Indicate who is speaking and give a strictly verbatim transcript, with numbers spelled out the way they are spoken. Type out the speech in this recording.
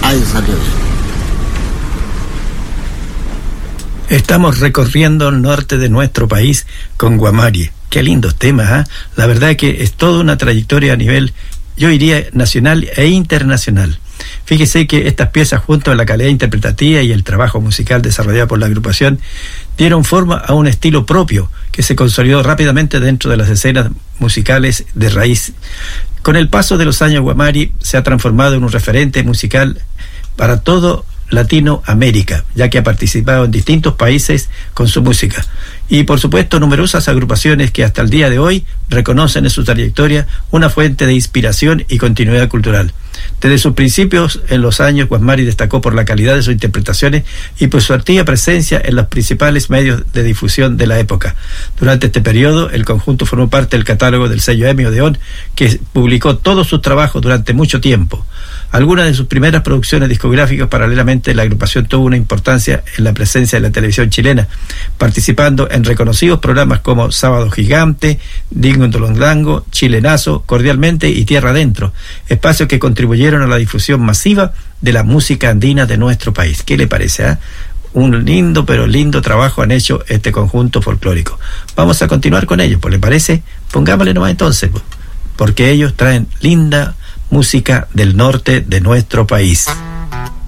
Speaker 1: Ahí salió bien.
Speaker 2: Estamos recorriendo el norte de nuestro país con Guamari. Qué lindos temas, ¿eh? La verdad que es toda una trayectoria a nivel, yo diría, nacional e internacional. Fíjese que estas piezas, junto a la calidad interpretativa y el trabajo musical desarrollado por la agrupación, dieron forma a un estilo propio que se consolidó rápidamente dentro de las escenas musicales de raíz. Con el paso de los años, Guamari se ha transformado en un referente musical para todo Latinoamérica, ya que ha participado en distintos países con su música. Y por supuesto numerosas agrupaciones que hasta el día de hoy reconocen en su trayectoria una fuente de inspiración y continuidad cultural. Desde sus principios en los años, Guamari destacó por la calidad de sus interpretaciones y por su activa presencia en los principales medios de difusión de la época. Durante este periodo, el conjunto formó parte del catálogo del sello EMI Odeón, que publicó todos sus trabajos durante mucho tiempo. Algunas de sus primeras producciones discográficas, paralelamente, la agrupación tuvo una importancia en la presencia de la televisión chilena, participando en reconocidos programas como Sábado Gigante, Dingo en Tolondango, Chilenazo, Cordialmente y Tierra Adentro, espacios que contribuyeron a la difusión masiva de la música andina de nuestro país. ¿Qué le parece? Eh? Un lindo, pero lindo trabajo han hecho este conjunto folclórico. Vamos a continuar con ellos, pues, ¿le parece? Pongámosle nomás entonces, pues, porque ellos traen linda música del norte de nuestro país.